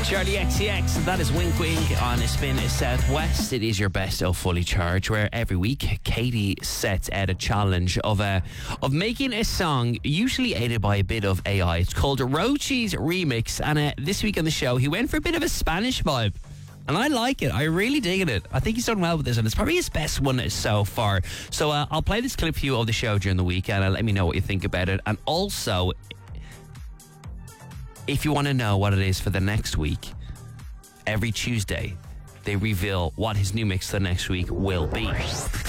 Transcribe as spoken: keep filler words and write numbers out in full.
Charlie X C X, and that is Wink Wink on a Spin Southwest. It is your best of Fully Charged, where every week Katie sets out a challenge of a of making a song, usually aided by a bit of A I. It's called Rochi's Remix, and uh, this week on the show, he went for a bit of a Spanish vibe. And I like it. I really dig it. I think he's done well with this, and it's probably his best one so far. So uh, I'll play this clip for you of the show during the week, and uh, let me know what you think about it. And also, if you want to know what it is for the next week, every Tuesday they reveal what his new mix for the next week will be.